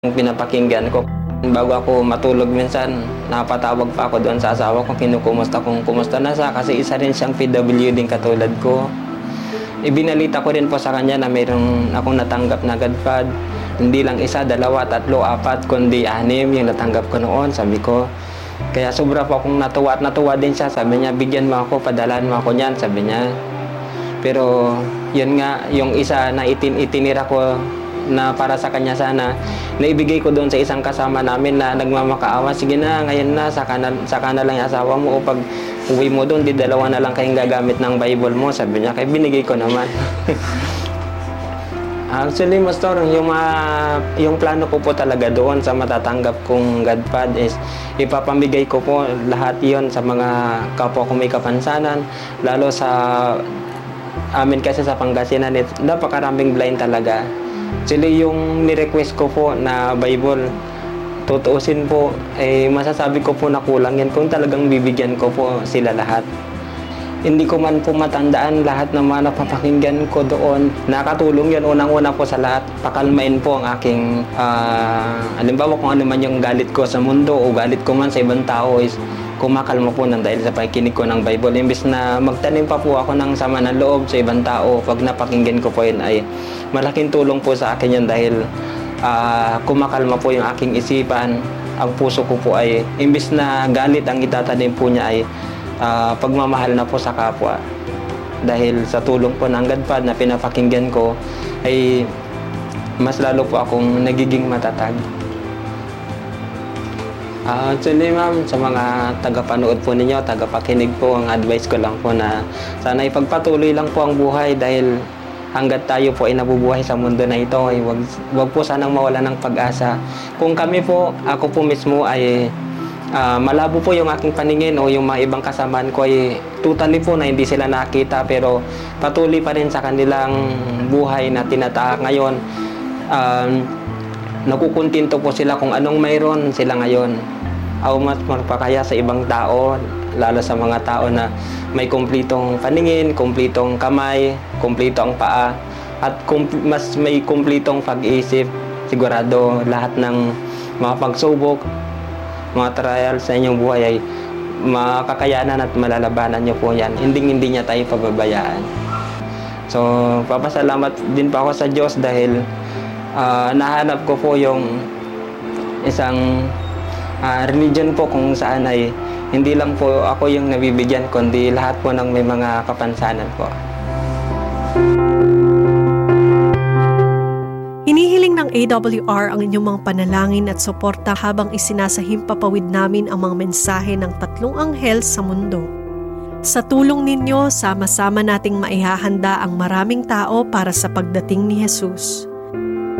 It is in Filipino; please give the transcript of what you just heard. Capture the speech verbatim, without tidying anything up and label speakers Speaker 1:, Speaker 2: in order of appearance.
Speaker 1: Yung pinapakinggan ko, bago ako matulog minsan, napatawag pa ako doon sa asawa ko, kinukumusta kung kumusta na siya kasi isa rin siyang P W din katulad ko. Ibinalita ko rin po sa kanya na mayroong akong natanggap na Godpad. Hindi lang isa, dalawa, tatlo, apat, kundi anim yung natanggap ko noon, sabi ko. Kaya sobra po akong natuwa at natuwa din siya. Sabi niya, bigyan mo ako, padalan mo ako niyan, sabi niya. Pero yun nga, yung isa na itin itinira ko na para sa kanya sana, naibigay ko doon sa isang kasama namin na nagmamakaawa. Sige na, ngayon na, saka na, saka na lang yung asawa mo. O pag uwi mo doon, di dalawa na lang kayong gagamit ng Bible mo. Sabi niya, kaya binigay ko naman. Actually, Pastor, yung, uh, yung plano ko po talaga doon sa matatanggap kong Godpad is ipapamigay ko po lahat yon sa mga kapwa ko may kapansanan, lalo sa amin kasi sa Pangasinan, napakaraming blind talaga. Actually, yung ni-request ko po na Bible, tutuusin po, eh, masasabi ko po na kulang yan kung talagang bibigyan ko po sila lahat. Hindi ko man po matandaan lahat ng mga napapakinggan ko doon. Nakatulong yan unang-una po sa lahat. Pakalmain po ang aking, uh, halimbawa kung ano man yung galit ko sa mundo o galit ko man sa ibang tao is kumakalma po nang dahil sa pakikinig ko ng Bible. Imbis na magtanim pa po ako ng sama ng loob sa ibang tao, pag napakinggan ko po yun ay malaking tulong po sa akin yan dahil uh, kumakalma po yung aking isipan. Ang puso ko po ay, imbis na galit ang itatanim po niya ay uh, pagmamahal na po sa kapwa. Dahil sa tulong po ng Godpad na pinapakinggan ko ay mas lalo po akong nagiging matatag. Uh, actually ma'am, sa mga tagapanood po ninyo, tagapakinig po, ang advice ko lang po na sana ipagpatuloy lang po ang buhay dahil hanggat tayo po ay nabubuhay sa mundo na ito ay wag, wag po sanang mawala ng pag-asa. Kung kami po, ako po mismo ay uh, malabo po yung aking paningin o yung mga ibang kasamaan ko ay totally po na hindi sila nakita pero patuloy pa rin sa kanilang buhay na tinatahak ngayon. Um, Nakukuntinto po sila kung anong mayroon sila ngayon. Aw mas magpakaya sa ibang tao, lalo sa mga tao na may kumplitong paningin, kumplitong kamay, kumplito ang paa, at mas may kumplitong pag-iisip. Sigurado lahat ng mga pagsubok, mga trials sa inyong buhay ay makakayanan at malalabanan nyo po yan. Hindi-hindi niya tayo pababayaan. So, papasalamat din pa ako sa Diyos dahil Uh, nahanap ko po yung isang uh, religion po kung saan ay hindi lang po ako yung nabibigyan kundi lahat po ng may mga kapansanan po.
Speaker 2: Hinihiling ng A W R ang inyong mga panalangin at suporta habang isinasahimpapawid namin ang mga mensahe ng tatlong anghel sa mundo. Sa tulong ninyo, sama-sama nating maihahanda ang maraming tao para sa pagdating ni Jesus.